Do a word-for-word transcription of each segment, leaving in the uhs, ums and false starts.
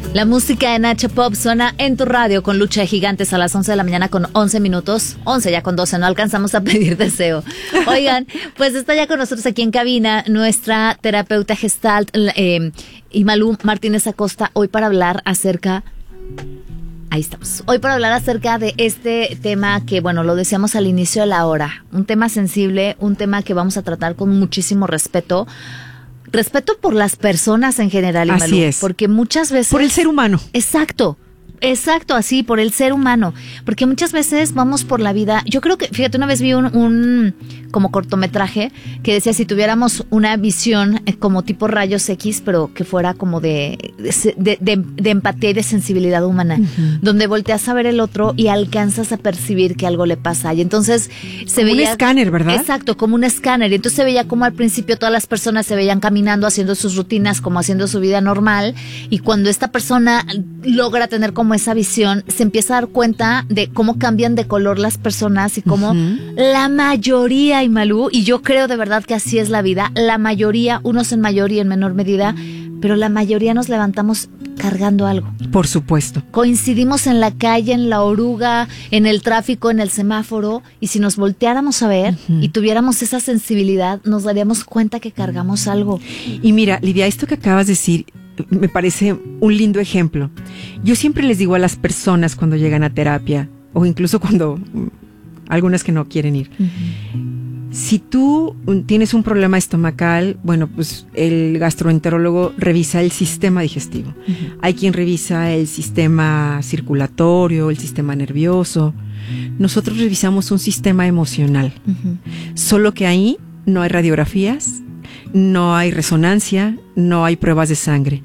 La música de Nacho Pop suena en tu radio con Lucha de Gigantes a las once de la mañana con once minutos. once ya con doce, no alcanzamos a pedir deseo. Oigan, pues está ya con nosotros aquí en cabina nuestra terapeuta Gestalt, eh, Imalú Martínez Acosta, hoy para hablar acerca... Ahí estamos. Hoy para hablar acerca de este tema que, bueno, lo decíamos al inicio de la hora. Un tema sensible, un tema que vamos a tratar con muchísimo respeto. Respeto por las personas en general, Imalú. Así es. Porque muchas veces... Por el ser humano. Exacto. Exacto, así, por el ser humano. Porque muchas veces vamos por la vida... Yo creo que, fíjate, una vez vi un, un como cortometraje que decía si tuviéramos una visión como tipo rayos X, pero que fuera como de, de, de, de empatía y de sensibilidad humana, uh-huh. donde volteas a ver el otro y alcanzas a percibir que algo le pasa. Y entonces se como veía... un escáner, ¿verdad? Exacto, como un escáner. Y entonces se veía como al principio todas las personas se veían caminando, haciendo sus rutinas, como haciendo su vida normal. Y cuando esta persona logra tener como esa visión, se empieza a dar cuenta de cómo cambian de color las personas y cómo uh-huh. la mayoría, Imalú, y yo creo de verdad que así es la vida, la mayoría, unos en mayor y en menor medida, pero la mayoría nos levantamos cargando algo. Por supuesto. Coincidimos en la calle, en la oruga, en el tráfico, en el semáforo, y si nos volteáramos a ver uh-huh. y tuviéramos esa sensibilidad, nos daríamos cuenta que cargamos algo. Y mira, Lidia, esto que acabas de decir me parece un lindo ejemplo. Yo siempre les digo a las personas cuando llegan a terapia, o incluso cuando algunas que no quieren ir, uh-huh. si tú tienes un problema estomacal, bueno, pues el gastroenterólogo revisa el sistema digestivo. Uh-huh. Hay quien revisa el sistema circulatorio, el sistema nervioso. Nosotros revisamos un sistema emocional. Uh-huh. Solo que ahí no hay radiografías, no hay resonancia, no hay pruebas de sangre.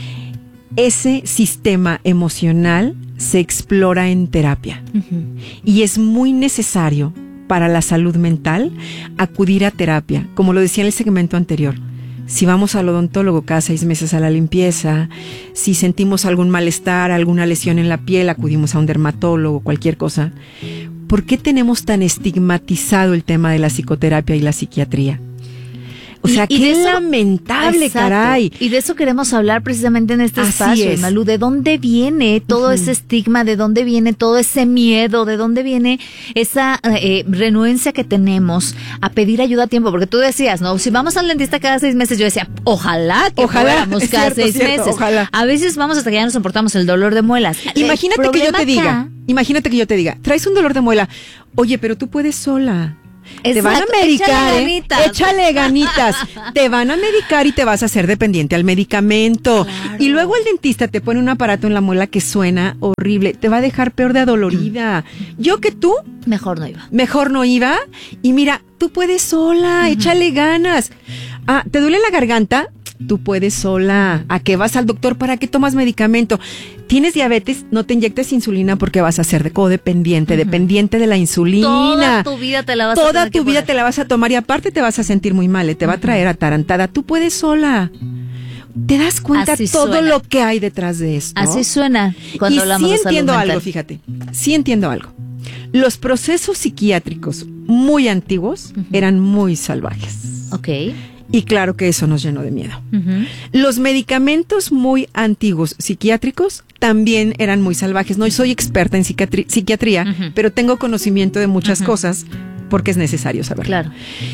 Ese sistema emocional se explora en terapia. Uh-huh. Y es muy necesario para la salud mental acudir a terapia. Como lo decía en el segmento anterior, si vamos al odontólogo cada seis meses a la limpieza, si sentimos algún malestar, alguna lesión en la piel, acudimos a un dermatólogo, cualquier cosa. ¿Por qué tenemos tan estigmatizado el tema de la psicoterapia y la psiquiatría? O sea, y, y qué eso, lamentable, exacto. caray. Y de eso queremos hablar precisamente en este Así espacio, es. Imalú. ¿De dónde viene todo uh-huh. ese estigma? ¿De dónde viene todo ese miedo? ¿De dónde viene esa eh, renuencia que tenemos a pedir ayuda a tiempo? Porque tú decías, ¿no? Si vamos al dentista cada seis meses, yo decía, ojalá que ojalá, fuéramos cada cierto, seis cierto, meses. Ojalá. A veces vamos hasta que ya nos soportamos el dolor de muelas. Imagínate que yo te diga, acá, imagínate que yo te diga, traes un dolor de muela, oye, pero tú puedes sola. Exacto, te van a medicar, échale ganitas. ¿eh? Échale ganitas. Te van a medicar y te vas a hacer dependiente al medicamento. Claro. Y luego el dentista te pone un aparato en la muela que suena horrible. Te va a dejar peor de adolorida. Mm. Yo que tú. Mejor no iba. Mejor no iba. Y mira, tú puedes sola. Uh-huh. Échale ganas. Ah, ¿te duele la garganta? Tú puedes sola. ¿A qué vas al doctor? ¿Para qué tomas medicamento? ¿Tienes diabetes? No te inyectes insulina porque vas a ser codependiente, uh-huh. dependiente de la insulina. Toda tu vida te la vas Toda a tomar. Toda tu vida te la vas a tomar y aparte te vas a sentir muy mal, te va uh-huh. a traer atarantada. Tú puedes sola. ¿Te das cuenta Así todo suena. Lo que hay detrás de esto? Así suena cuando y hablamos sí de salud entiendo mental. algo, fíjate. Sí entiendo algo. Los procesos psiquiátricos muy antiguos uh-huh. eran muy salvajes. Ok. Y claro que eso nos llenó de miedo. Uh-huh. Los medicamentos muy antiguos psiquiátricos también eran muy salvajes. No soy experta en psiquiatri- psiquiatría, uh-huh. pero tengo conocimiento de muchas uh-huh. cosas porque es necesario saberlo. Claro.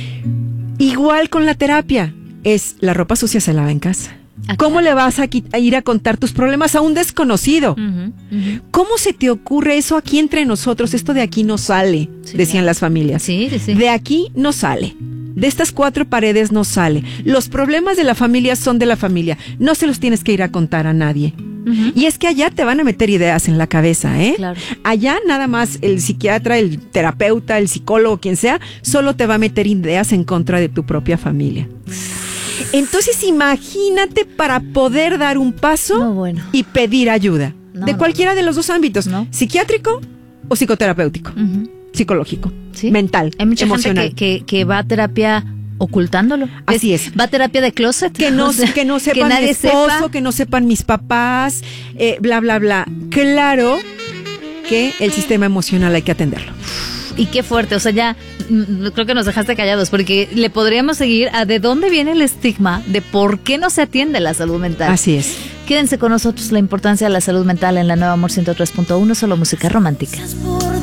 Igual con la terapia, es la ropa sucia se lava en casa. Ah, ¿Cómo claro. le vas a, qui- a ir a contar tus problemas a un desconocido? Uh-huh, uh-huh. ¿Cómo se te ocurre eso aquí entre nosotros? Esto de aquí no sale, sí, decían claro. las familias. Sí, sí, sí. De aquí no sale. De estas cuatro paredes no sale. Los problemas de la familia son de la familia. No se los tienes que ir a contar a nadie. Uh-huh. Y es que allá te van a meter ideas en la cabeza, ¿eh? Claro. Allá nada más el psiquiatra, el terapeuta, el psicólogo, quien sea, solo te va a meter ideas en contra de tu propia familia. Entonces imagínate para poder dar un paso no, bueno. y pedir ayuda. No, de no, cualquiera no. de los dos ámbitos. No. Psiquiátrico o psicoterapéutico. Uh-huh. Psicológico. ¿Sí? Mental. Hay mucha emocional. gente que, que, que va a terapia ocultándolo. Así es. Va a terapia de closet. Que no, o sea, que no sepan que mi esposo, sepa. que no sepan mis papás, eh, bla, bla, bla. Claro que el sistema emocional hay que atenderlo. Y qué fuerte, o sea, ya creo que nos dejaste callados, porque le podríamos seguir a de dónde viene el estigma de por qué no se atiende la salud mental. Así es. Quédense con nosotros, la importancia de la salud mental en la Nueva Amor ciento tres punto uno, solo música romántica.